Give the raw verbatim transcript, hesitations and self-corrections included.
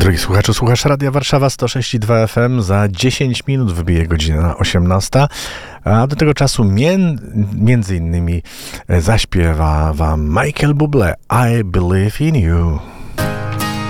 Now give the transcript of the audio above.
Drogi słuchaczu, słuchasz Radia Warszawa sto sześć i dwa F M. Za dziesięć minut wybije godzina osiemnasta, a do tego czasu mien, między innymi zaśpiewa wam Michael Bublé I Believe in You.